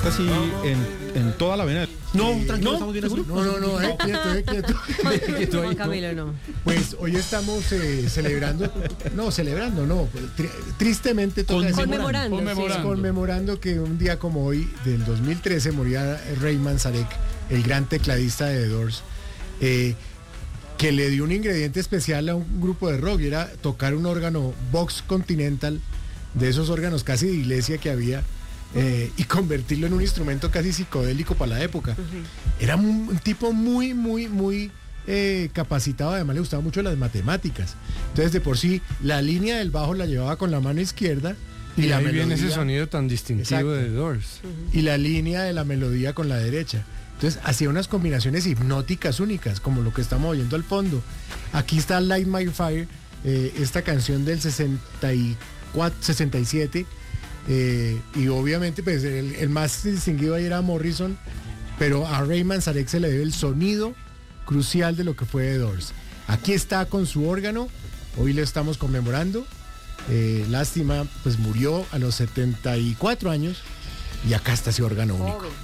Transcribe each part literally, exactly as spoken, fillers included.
Así en, en toda la vena. No, tranquilo, ¿No? estamos bien así. No, no, no, eh, quieto, eh, quieto. Quieto ahí, Juan Camilo, no. Pues hoy estamos eh, celebrando, no, celebrando, no, pues, tri- tristemente toca decir- Conmemorando. Conmemorando. sí. conmemorando que un día como hoy, del dos mil trece, moría Ray Manzarek, el gran tecladista de The Doors, eh, que le dio un ingrediente especial a un grupo de rock, y era tocar un órgano Vox Continental, de esos órganos casi de iglesia que había, eh, y convertirlo en un instrumento casi psicodélico para la época. Era un, un tipo muy, muy, muy eh, capacitado, además le gustaban mucho las matemáticas. Entonces, de por sí, la línea del bajo la llevaba con la mano izquierda, y, Y la ahí viene ese melodía- sonido tan distintivo Exacto. de The Doors. y la línea de la melodía con la derecha. Entonces hacía unas combinaciones hipnóticas únicas, como lo que estamos oyendo al fondo. Aquí está Light My Fire, eh, esta canción del sesenta y cuatro, sesenta y siete, eh, y obviamente pues el, el más distinguido ahí era Morrison, pero a Ray Manzarek se le debe el sonido crucial de lo que fue The Doors. Aquí está con su órgano, hoy le estamos conmemorando. Eh, lástima, pues murió a los setenta y cuatro años, y acá está ese órgano único. Joven.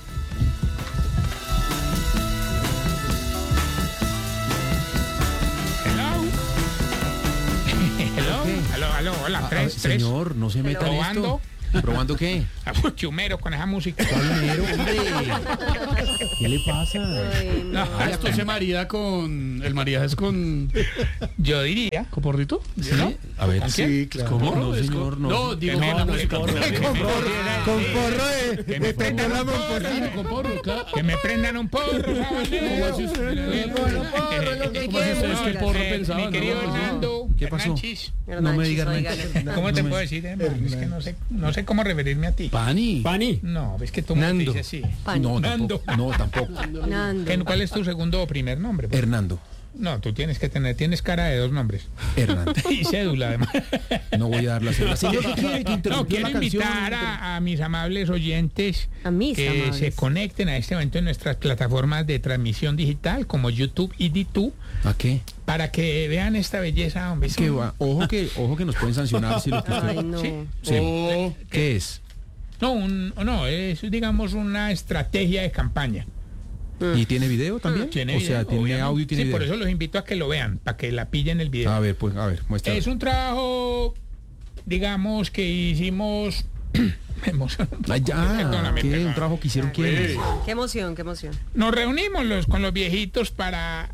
Hello. Hello, aló, aló, hola, Ah, tres, ah, tres. señor, no se meta en Probando. esto. ¿Probando qué? Ah, chumero con esa música. Primero, hombre. ¿Qué le pasa? Ay, no. No, Ah, esto se marida con. El maridaje es con. yo diría. ¿Con porrito? ¿No? A ver. ¿Con quién? Sí, claro. ¿Cómo? ¿Porro? No, Es señor, con- no. No, digo Que que me- la que- música. que- porro. que- Con porro, con porro de, Que de me Peña Lama en porro. porcino. Con porro, claro. Que me prendan un porro, ¿Cómo sabanero. así usted? Bueno, porro, lo que ¿Cómo así ustedes que el porro Eh, pensaba? Mi querido No, Hernando. ¿Qué pasó? Hernanchis. No me digas Hernanchis, nada. ¿Cómo te No me- puedo decir, hermano? Es que no sé, no sé cómo referirme a ti. Pani. Pani. No, es que tú me Nando. dices así. Pan. No, Nando. tampoco. No, tampoco. Nando. ¿Qué- ¿Cuál es tu segundo o primer nombre? pues? Hernando. No, tú tienes que tener, tienes cara de dos nombres. Hernando. Y cédula, además. No voy a dar la cédula. Señor, ¿qué quiere? Que No, interrumpió quiero la canción. invitar a, a mis amables oyentes A mis que amables. se conecten a este momento en nuestras plataformas de transmisión digital como YouTube y D dos ¿A qué? para que vean esta belleza, hombre. ¿Qué va? Ojo que, ojo que nos pueden sancionar si lo que usted... Ay, no. Sí. Sí. Oh, ¿Qué es? No, un, no, es digamos una estrategia de campaña. ¿Y tiene video también? Tiene o sea, video, tiene obviamente. audio y tiene Sí, video. por eso los invito a que lo vean, para que la pillen el video. A ver, pues, a ver, muestra. Es un trabajo, digamos, que hicimos... Me emociono. Ay, ya. Perdóname, ¿Qué? perdóname. ¿Un trabajo que hicieron quiénes? Qué emoción, qué emoción. Nos reunimos los, con los viejitos para...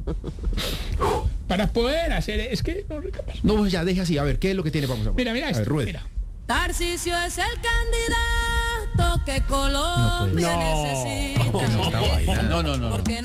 para poder hacer... Es que... No, recapaz- No, ya, deja así. A ver, ¿qué es lo que tiene? Vamos a ver. mira, mira A esto. ver, ruede. Mira. Tarcisio es el candidato que Colombia No, necesita. Está bailando. no, no, no. Porque